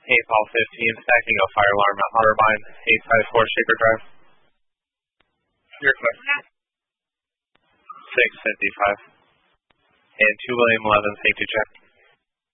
Hey, Paul 15, stacking a fire alarm at Otterbein, 854 Shaker Drive. You're clear. 655. And 2 William 11, safety check.